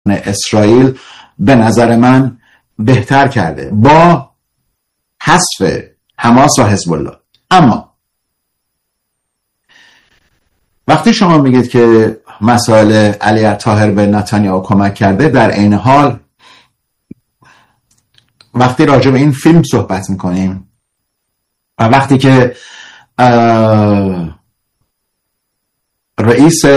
اسرائیل به نظر من بهتر کرده با حذف حماس و حزب الله. اما وقتی شما میگید که مسائل علی الطاهر به نتانیاهو کمک کرده، در عین حال وقتی راجع به این فیلم صحبت میکنیم و وقتی که رئیس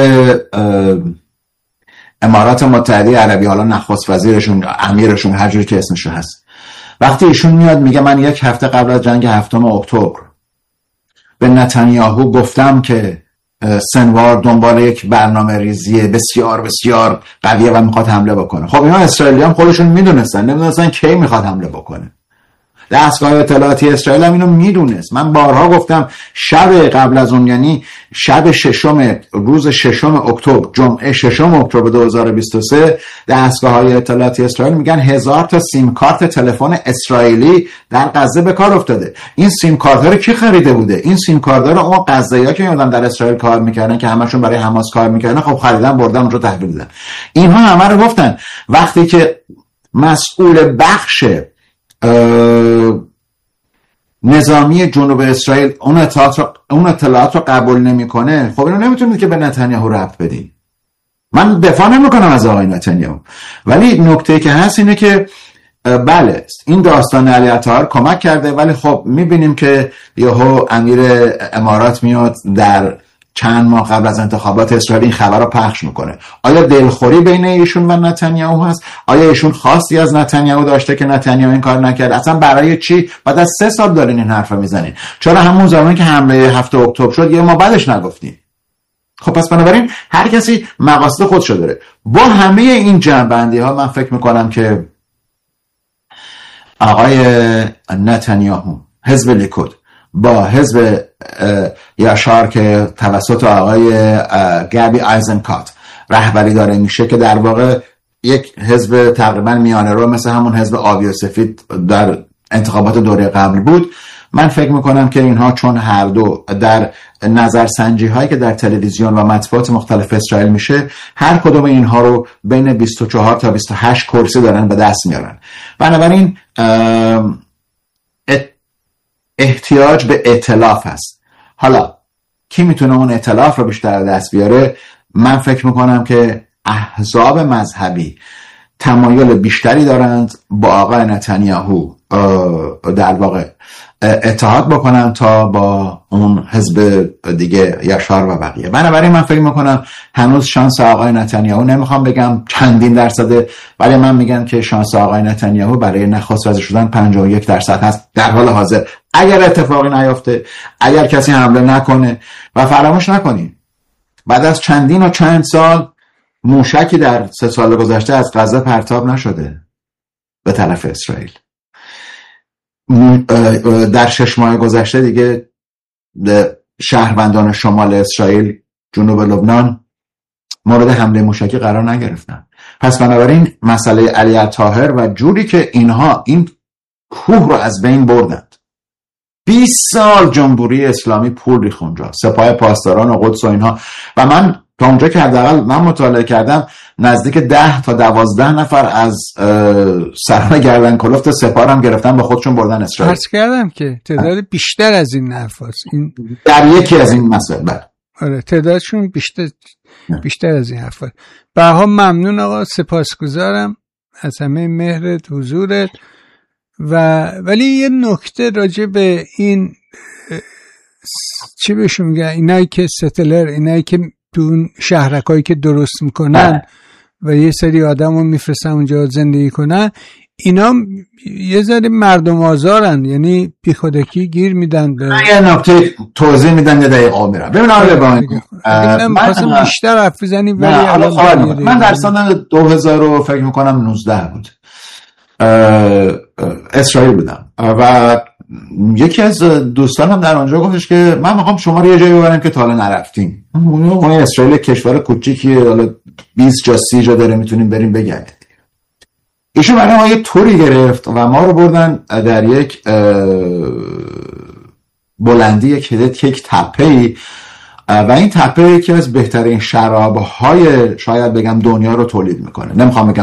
امارات متحده عربی، حالا نخست وزیرشون، امیرشون، هر جوری که اسمش هست، وقتی ایشون میاد میگه من 1 هفته قبل از جنگ 7 اکتبر به نتانیاهو گفتم که سنوار دنبال یک برنامه ریزی بسیار بسیار قویه و میخواد حمله بکنه. خب اینا اسرائیلیان خودشون نمیدونستن کی میخواد حمله بکنه. دستگاه اطلاعاتی اسرائیل هم اینو میدونست. من بارها گفتم شب قبل از اون، یعنی شب روز 6 اکتبر، جمعه 6 اکتبر 2023، دستگاه‌های اطلاعاتی اسرائیل میگن 1000 تا سیم کارت تلفن اسرائیلی در غزه به کار افتاده. این سیم کارت رو کی خریده بوده؟ این سیم کارت رو اون غزه‌ای‌ها که میادن در اسرائیل کار میکردن، که همشون برای حماس کار میکردن، خب خریدن بردن اونجا تحویل دادن. اینها همه رو گفتن. وقتی که مسئول بخش نظامی جنوب اسرائیل اون اطلاعات رو قبول نمیکنه، خب اینو نمیتونید که به نتانیاهو ربط بدین. من دفاع نمیکنم از آقای نتانیاهو، ولی نکته که هست اینه که بله این داستان علی الطاهر کمک کرده، ولی خب میبینیم که یهو امیر امارات میاد در چند ماه قبل از انتخابات اسرائیل این خبر رو پخش میکنه. آیا دلخوری بین ایشون و نتانیاهو هست؟ آیا ایشون خواستی از نتانیاهو داشته که نتانیاهو این کار نکرد؟ اصلا برای چی بعد از 3 سال دارین این حرف رو میزنین؟ چرا همون زمانی که حمله 7 اکتبر شد یه ما بعدش نگفتین؟ خب پس بنابراین هر کسی مقاصد خودشو داره. با همه این جنبندی ها من فکر میکنم که آقای نتانیاهو، حزب لیکود با حزب یاشار که توسط آقای گابی آیزنکات رهبری داره میشه، که در واقع یک حزب تقریبا میانه رو مثل همون حزب آبی و سفید در انتخابات دوره قبل بود، من فکر میکنم که اینها چون هر دو در نظرسنجی هایی که در تلویزیون و مطبوعات مختلف اسرائیل میشه، هر کدوم اینها رو بین 24 تا 28 کرسی دارن به دست میارن. بنابراین احتیاج به ائتلاف هست. حالا کی میتونه اون ائتلاف رو بیشتر دست بیاره؟ من فکر میکنم که احزاب مذهبی تمایل بیشتری دارند با آقای نتانیاهو در واقع اتحاد بکنن تا با اون حزب دیگه یاشار و بقیه. بنابراین من فکر میکنم هنوز شانس آقای نتانیاهو، نمیخوام بگم چندین درصده، ولی من میگم که شانس آقای نتانیاهو برای نخست وزیر شدن 51% هست در حال حاضر، اگر اتفاقی نیفته، اگر کسی حمله نکنه. و فراموش نکنیم بعد از چند سال موشکی در 3 سال گذشته از غزه پرتاب نشده به طرف اسرائیل. در 6 ماه گذشته دیگه شهروندان شمال اسرائیل، جنوب لبنان، مورد حمله موشکی قرار نگرفتن. پس بنابراین مسئله علی الطاهر و جوری که اینها این کوه رو از بین بردند، 20 سال جمهوری اسلامی پول ریخت اونجا، سپاه پاسداران و قدس و اینها، و من تا اونجا که حداقل من مطالعه کردم نزدیک 10 تا 12 نفر از سران گردن کلفت سپاه هم گرفتن با خودشون بردن اسرائیل. عرض کردم که تعداد بیشتر از این نفرست این در یکی از این مسائل. آره تعدادشون بیشتر از این حرفا. بها ممنون آقا، سپاسگزارم از همه مهرت، حضورت. ولی یه نکته راجع به این چی بهشون میگن، اینایی که ستلر، اینایی که تو شهرکایی که درست میکنن و یه سری آدم رو میفرستن اونجا زندگی کنن، اینا یه ذره مردم آزارن، یعنی بی خودکی گیر میدن. یه نکته توضیح میدن یه دقیقه میرم. ببین آقای بانی، من بیشتر حرف بزنی ولی من در سال 2000 فکر میکنم 19 بود اسرائیل بودم و یکی از دوستانم در اونجا گفتش که من میخوام شما رو یه جایی ببرم که تا حالا نرفتیم. اون اسرائیل کشور کوچیکیه، حالا 20 جا 30 جا داره، میتونیم بریم بگردیم. ایشون برای ما یه توری گرفت و ما رو بردن در یک بلندی یک تپه‌ای و این تپه یکی از بهترین شرابهای شاید بگم دنیا رو تولید میکنه. نمیخوام بگم